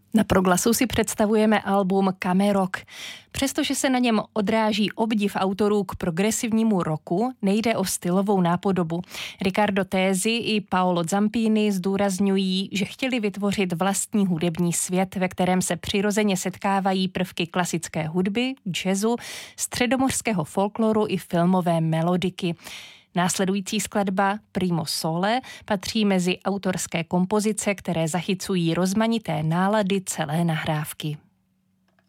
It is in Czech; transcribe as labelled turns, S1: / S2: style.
S1: Na Proglasu si představujeme album Kamerok. Přestože se na něm odráží obdiv autorů k progresivnímu rocku, nejde o stylovou nápodobu. Riccardo Tesi i Paolo Zampini zdůrazňují, že chtěli vytvořit vlastní hudební svět, ve kterém se přirozeně setkávají prvky klasické hudby, jazzu, středomořského folkloru i filmové melodiky. Následující skladba Primo Sole patří mezi autorské kompozice, které zachycují rozmanité nálady celé nahrávky.